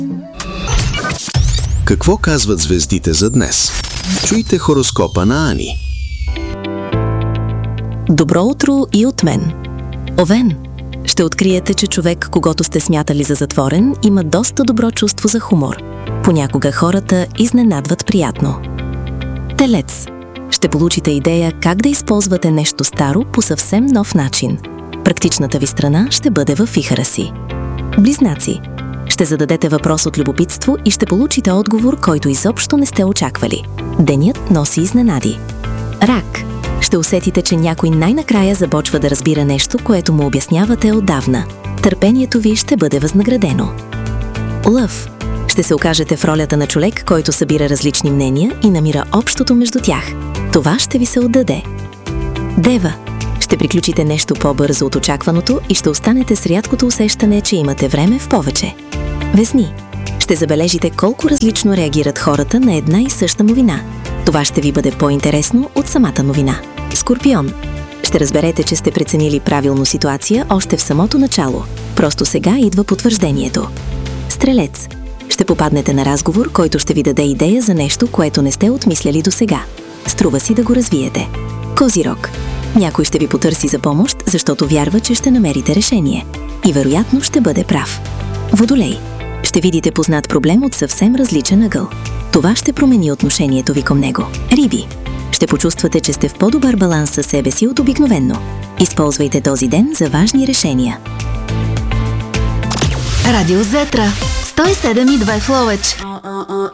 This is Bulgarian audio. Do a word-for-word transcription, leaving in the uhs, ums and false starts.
Какво казват звездите за днес? Чуйте хороскопа на Ани. Добро утро и от мен. Овен, ще откриете, че човек, когото сте смятали за затворен, има доста добро чувство за хумор. Понякога хората изненадват приятно. Телец, ще получите идея как да използвате нещо старо по съвсем нов начин. Практичната ви страна ще бъде във вихъра си. Близнаци, ще зададете въпрос от любопитство и ще получите отговор, който изобщо не сте очаквали. Денят носи изненади. Рак, ще усетите, че някой най-накрая започва да разбира нещо, което му обяснявате отдавна. Търпението ви ще бъде възнаградено. Лъв, ще се окажете в ролята на човек, който събира различни мнения и намира общото между тях. Това ще ви се отдаде. Дева, ще приключите нещо по-бързо от очакваното и ще останете с рядкото усещане, че имате време в повече. Везни, ще забележите колко различно реагират хората на една и съща новина. Това ще ви бъде по-интересно от самата новина. Скорпион, ще разберете, че сте преценили правилно ситуация още в самото начало. Просто сега идва потвърждението. Стрелец, ще попаднете на разговор, който ще ви даде идея за нещо, което не сте отмисляли досега. Струва си да го развиете. Козирог, някой ще ви потърси за помощ, защото вярва, че ще намерите решение. И вероятно ще бъде прав. Водолей, ще видите познат проблем от съвсем различен ъгъл. Това ще промени отношението ви към него. Риби, ще почувствате, че сте в по-добър баланс със себе си от обикновено. Използвайте този ден за важни решения. Радио Зетра сто и седем и две в Ловеч.